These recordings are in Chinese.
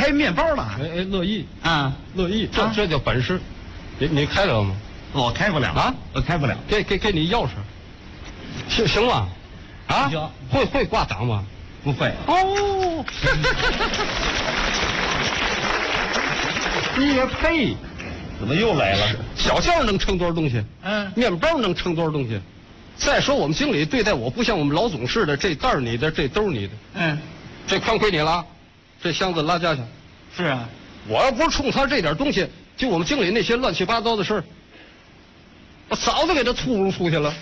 开面包了。 哎，乐意啊， 乐意，这叫本事。你开了吗？ 我开不了啊， 我开不了。 给你钥匙，行吗？啊， 行。 会挂档吗？ 不会。 哦。你也配？ 怎么又来了？ 小件能称多少东西？ 嗯， 面包能称多少东西？再说我们经理对待我不像我们老总似的，这袋儿你的，这兜你的。 嗯， 这筐归你了，这箱子拉家去。 是啊， 我要不是冲他这点东西，就我们经理那些乱七八糟的事儿，我早就给他秃噜出去了。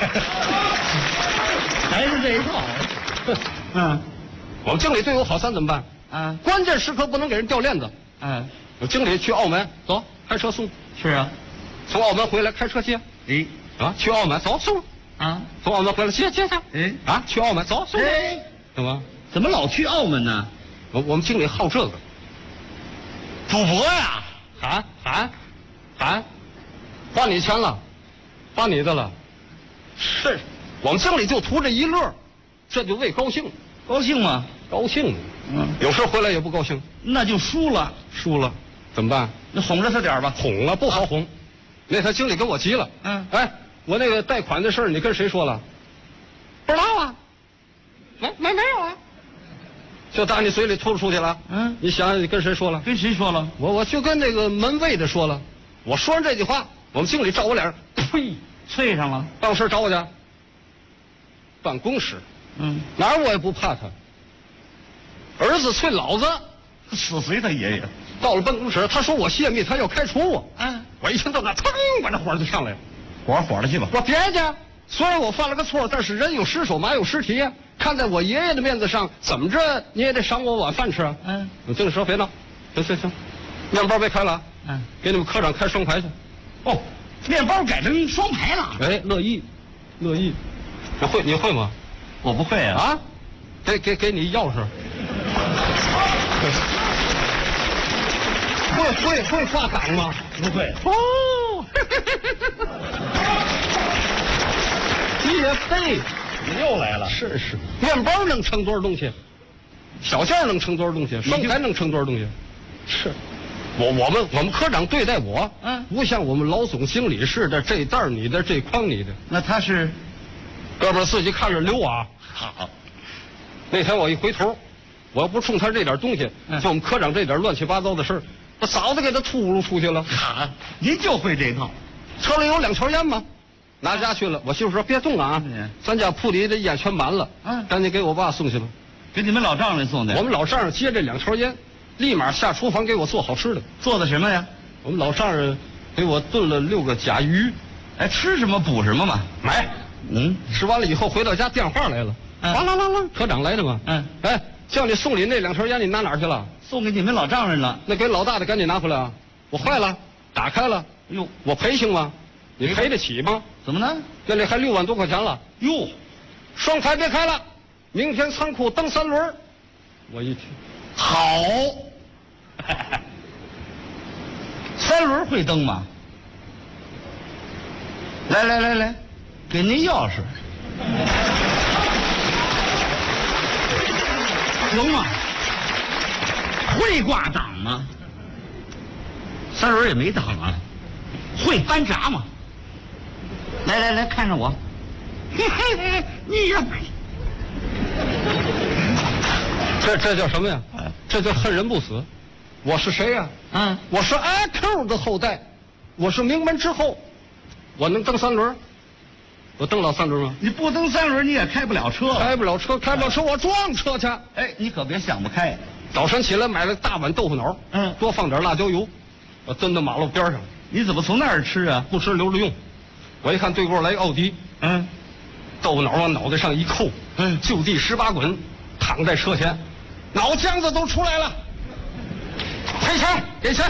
还是这一套。嗯， 我们经理对我好，咱怎么办？ 啊， 关键时刻不能给人掉链子。 嗯， 我经理去澳门，走，开车送。 是啊， 从澳门回来开车接。 哎， 啊，去澳门走送。 啊， 从澳门回来接他。 哎， 啊，去澳门走送。 哎， 怎么？ 怎么老去澳门呢？ 我们经理好这个。 赌博呀！ 喊，花你钱了，花你的了。是，我们经理就图这一乐，这就为高兴。 高兴吗？ 高兴。 嗯， 有时候回来也不高兴。 那就输了。 输了，怎么办？ 你哄着他点吧。 哄了不好哄。那他经理跟我急了。 嗯， 哎，我那个贷款的事儿，你跟谁说了？不知道啊。没有啊。就打你嘴里吐出去了。 嗯， 你想想你跟谁说了？ 跟谁说了？ 我就跟那个门卫的说了。我说完这句话，我们经理照我脸，呸， 啐上了。 办公室找我去。办公室。 嗯， 哪儿我也不怕他。儿子啐老子， 死随他爷爷。 到了办公室，他说我泄密，他要开除我。 嗯， 我一听到那，腾，把这火就上来了。 火了去吧。 我别去，虽然我犯了个错，但是人有失手，马有失蹄呀。看在我爷爷的面子上，怎么着你也得赏我碗饭吃啊。 嗯， 我经理说别闹，行，面包别开了啊。 嗯， 给你们科长开双排去。 哦，面包改成双排了。 哎，乐意。你会吗？ 我不会啊。 啊，给你钥匙。会挂档吗？ 不会。 哦。你也配？ 你又来了。 是，面包能称多少东西？小件能称多少东西？双排能称多少东西？是，我们科长对待我，不像我们老总经理似的，这袋你的，这筐你的。 那他是， 哥们儿自己看着溜啊。 好。 那天我一回头，我要不冲他这点东西，就我们科长这点乱七八糟的事儿，我早就给他秃噜出去了。 好，您就会这套。 车里有2条烟吗？拿家去了。我媳妇说别动啊，咱家铺里的烟全满了。赶紧给我爸送去了。 给你们老丈人送的。 我们老丈人接这2条烟，立马下厨房给我做好吃的。 做的什么呀？ 我们老丈人给我炖了6个甲鱼。 哎，吃什么补什么嘛。 买。吃完了以后回到家电话来了。啦，科长来了吗？哎，叫你送礼那2条烟你拿哪儿去了？ 送给你们老丈人了。 那给老大的赶紧拿回来啊！我坏了，打开了。 哟， 我赔行吗？你赔得起吗？ 怎么呢？ 那里还6万多块钱了。 哟， 双排别开了，明天仓库蹬3轮。我一听， 好。3轮会蹬吗？来，给您钥匙。行吗？会挂档吗？3轮也没档啊。会翻闸吗？来，看着我。你呀， 这叫什么呀？这叫恨人不死。我是谁呀？我是阿 Q 的后代，我是名门之后，我能蹬3轮？我蹬老3轮吗？ 你不蹬3轮，你也开不了车。 开不了车，我撞车去。 哎，你可别想不开。 早晨起来买了大碗豆腐脑，多放点辣椒油，我蹲到马路边上。 你怎么从那儿吃啊？ 不吃留着用。我一看对过来奥迪，豆腐脑往脑袋上一扣，就地18滚，躺在车前，脑浆子都出来了。赔钱，给钱。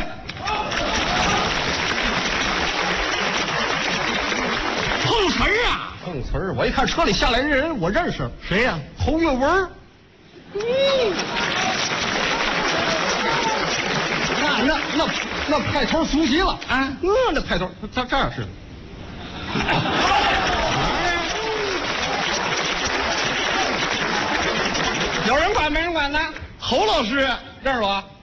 碰瓷儿啊！ 碰瓷儿！我一看车里下来的人，我认识。 谁呀？ 侯月文。那派头俗极了啊！那派头，他这样似的。有人管没人管呢？ 侯老师认识我？